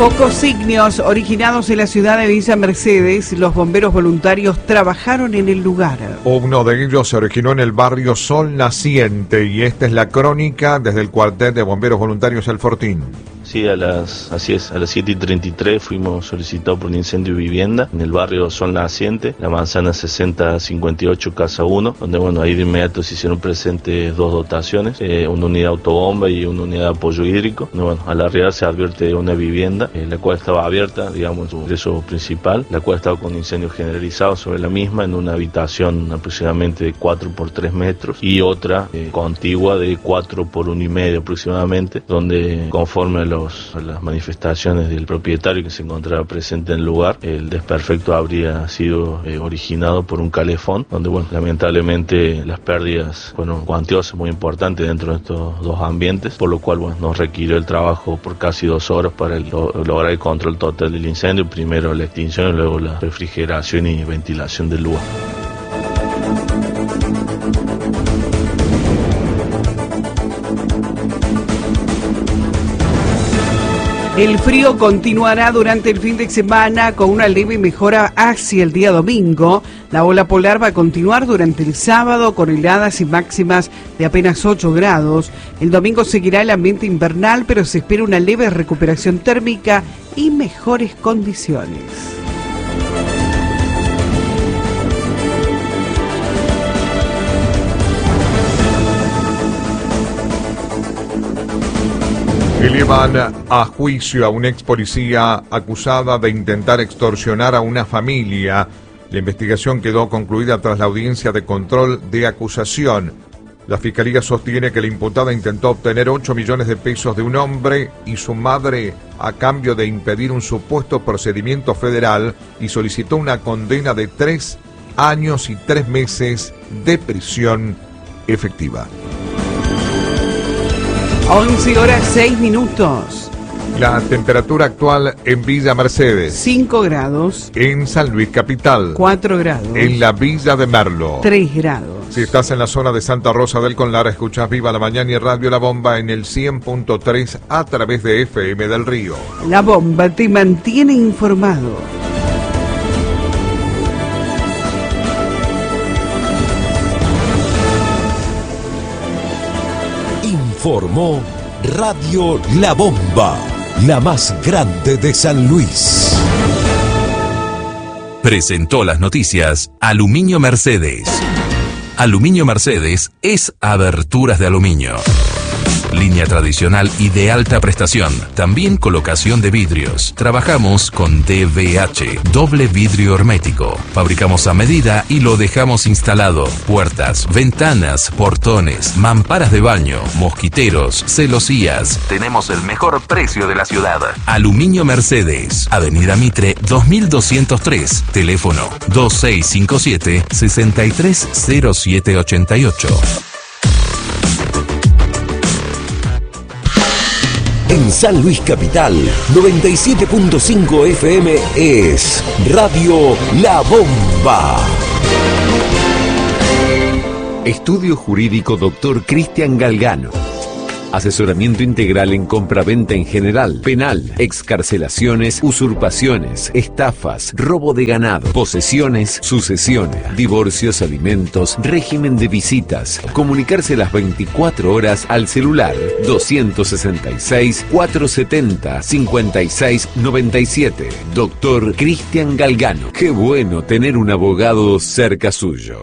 Focos ígneos originados en la ciudad de Villa Mercedes, los bomberos voluntarios trabajaron en el lugar. Uno de ellos se originó en el barrio Sol Naciente y esta es la crónica desde el cuartel de bomberos voluntarios El Fortín. Sí, a las 7:33 fuimos solicitados por un incendio de vivienda en el barrio Sol Naciente, la manzana 6058 casa 1, donde ahí de inmediato se hicieron presentes dos dotaciones, una unidad autobomba y una unidad de apoyo hídrico. Al arribar se advierte una vivienda, la cual estaba abierta, digamos, en su ingreso principal, la cual estaba con incendio generalizado sobre la misma en una habitación aproximadamente de 4 por 3 metros y otra contigua de 4 por 1,5 aproximadamente, donde conforme a las manifestaciones del propietario que se encontraba presente en el lugar, el desperfecto habría sido originado por un calefón, donde lamentablemente las pérdidas fueron cuantiosas, muy importantes dentro de estos dos ambientes, por lo cual nos requirió el trabajo por casi 2 horas para lograr el control total del incendio, primero la extinción y luego la refrigeración y ventilación del lugar. El frío continuará durante el fin de semana con una leve mejora hacia el día domingo. La ola polar va a continuar durante el sábado con heladas y máximas de apenas 8 grados. El domingo seguirá el ambiente invernal, pero se espera una leve recuperación térmica y mejores condiciones. Elevan a juicio a una ex policía acusada de intentar extorsionar a una familia. La investigación quedó concluida tras la audiencia de control de acusación. La fiscalía sostiene que la imputada intentó obtener 8 millones de pesos de un hombre y su madre a cambio de impedir un supuesto procedimiento federal y solicitó una condena de 3 años y 3 meses de prisión efectiva. 11:06. La temperatura actual en Villa Mercedes: 5 grados. En San Luis Capital: 4 grados. En la Villa de Merlo: 3 grados. Si estás en la zona de Santa Rosa del Conlar, escuchás Viva la Mañana y Radio La Bomba en el 100.3 a través de FM del Río. La Bomba te mantiene informado. Informó Radio La Bomba, la más grande de San Luis. Presentó las noticias Aluminio Mercedes. Aluminio Mercedes es aberturas de aluminio. Línea tradicional y de alta prestación. También colocación de vidrios. Trabajamos con DVH, doble vidrio hermético. Fabricamos a medida y lo dejamos instalado. Puertas, ventanas, portones, mamparas de baño, mosquiteros, celosías. Tenemos el mejor precio de la ciudad. Aluminio Mercedes, Avenida Mitre 2203. Teléfono 2657-630788. En San Luis Capital, 97.5 FM es Radio La Bomba. Estudio Jurídico Dr. Cristian Galgano. Asesoramiento integral en compra-venta en general, penal, excarcelaciones, usurpaciones, estafas, robo de ganado, posesiones, sucesiones, divorcios, alimentos, régimen de visitas. Comunicarse las 24 horas al celular 266-470-5697. Doctor Cristian Galgano. Qué bueno tener un abogado cerca suyo.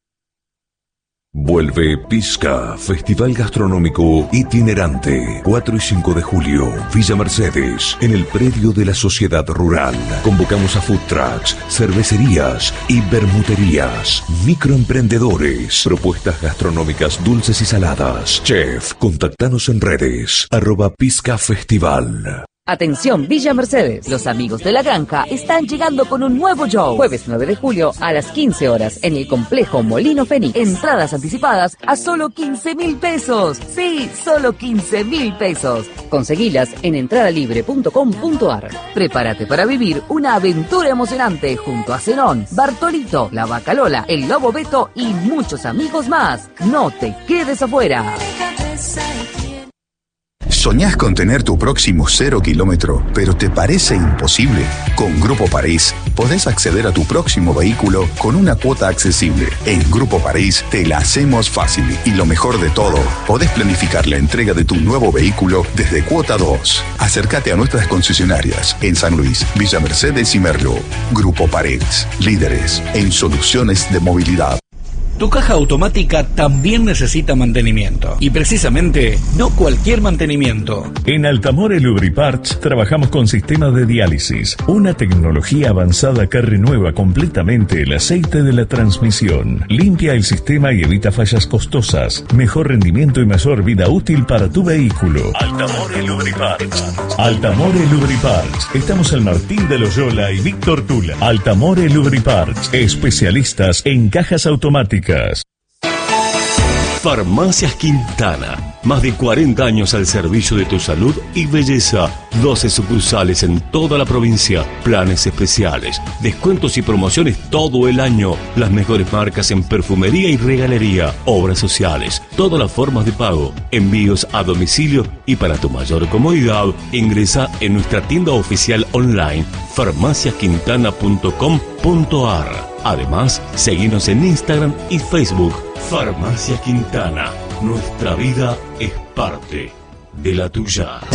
Vuelve Pisca, Festival Gastronómico Itinerante, 4 y 5 de julio, Villa Mercedes, en el predio de la Sociedad Rural. Convocamos a food trucks, cervecerías y bermuterías, microemprendedores, propuestas gastronómicas dulces y saladas. Chef, contactanos en redes, @Pisca Festival. Atención Villa Mercedes, los amigos de la granja están llegando con un nuevo show. Jueves 9 de julio a las 15 horas en el complejo Molino Fénix. Entradas anticipadas a solo 15.000 pesos. Sí, solo 15.000 pesos. Conseguilas en entradalibre.com.ar. Prepárate para vivir una aventura emocionante junto a Zenón, Bartolito, la Vaca Lola, el Lobo Beto y muchos amigos más. No te quedes afuera. ¿Soñás con tener tu próximo 0 kilómetro, pero te parece imposible? Con Grupo París podés acceder a tu próximo vehículo con una cuota accesible. En Grupo París te la hacemos fácil y lo mejor de todo, podés planificar la entrega de tu nuevo vehículo desde cuota 2. Acércate a nuestras concesionarias en San Luis, Villa Mercedes y Merlo. Grupo París, líderes en soluciones de movilidad. Tu caja automática también necesita mantenimiento. Y precisamente, no cualquier mantenimiento. En Altamore Lubriparts trabajamos con sistemas de diálisis, una tecnología avanzada que renueva completamente el aceite de la transmisión, limpia el sistema y evita fallas costosas, mejor rendimiento y mayor vida útil para tu vehículo. Altamore Lubriparts. Altamore Lubriparts. Estamos en Martín de Loyola y Víctor Tula. Altamore Lubriparts, especialistas en cajas automáticas. Farmacias Quintana. Más de 40 años al servicio de tu salud y belleza. 12 sucursales en toda la provincia. Planes especiales, descuentos y promociones todo el año. Las mejores marcas en perfumería y regalería. Obras sociales, todas las formas de pago. Envíos a domicilio y para tu mayor comodidad, ingresa en nuestra tienda oficial online farmaciasquintana.com.ar. Además, seguinos en Instagram y Facebook. Farmacia Quintana. Nuestra vida es parte de la tuya.